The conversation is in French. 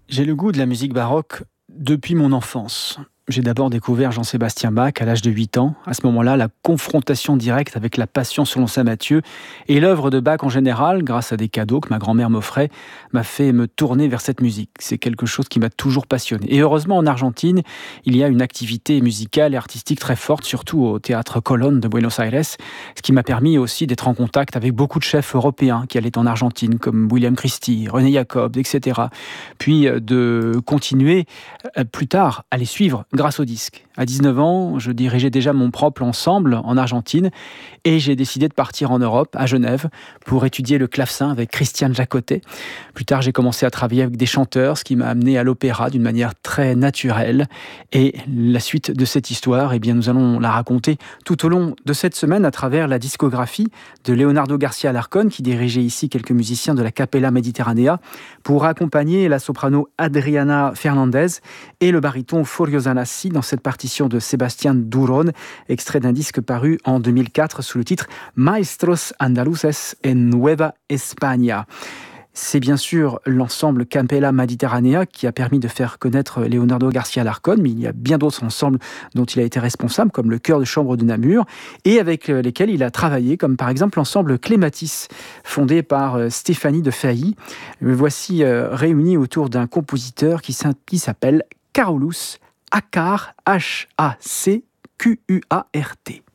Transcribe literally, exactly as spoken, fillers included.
J'ai le goût de la musique baroque depuis mon enfance. J'ai d'abord découvert Jean-Sébastien Bach à l'âge de huit ans. À ce moment-là, la confrontation directe avec la Passion selon saint Matthieu et l'œuvre de Bach en général, grâce à des cadeaux que ma grand-mère m'offrait, m'a fait me tourner vers cette musique. C'est quelque chose qui m'a toujours passionné. Et heureusement, en Argentine, il y a une activité musicale et artistique très forte, surtout au Théâtre Colón de Buenos Aires, ce qui m'a permis aussi d'être en contact avec beaucoup de chefs européens qui allaient en Argentine, comme William Christie, René Jacobs, et cetera. Puis euh, de continuer euh, plus tard à les suivre grâce au disque. À dix-neuf ans, je dirigeais déjà mon propre ensemble en Argentine et j'ai décidé de partir en Europe, à Genève, pour étudier le clavecin avec Christian Jacotet. Plus tard, j'ai commencé à travailler avec des chanteurs, ce qui m'a amené à l'opéra d'une manière très naturelle. Et la suite de cette histoire, eh bien, nous allons la raconter tout au long de cette semaine à travers la discographie de Leonardo García Alarcón, qui dirigeait ici quelques musiciens de la Capella Mediterranea, pour accompagner la soprano Adriana Fernandez et le baryton Furio Zanassi dans cette partition de Sébastien Durón, extrait d'un disque paru en deux mille quatre sous le titre Maestros Andaluces en Nueva España. C'est bien sûr l'ensemble Capella Mediterranea qui a permis de faire connaître Leonardo García Alarcón, mais il y a bien d'autres ensembles dont il a été responsable, comme le Chœur de chambre de Namur, et avec lesquels il a travaillé, comme par exemple l'ensemble Clématis, fondé par Stéphanie de Failly. Voici réunis autour d'un compositeur qui s'appelle Carolus Haccart, H A C Q U A R T.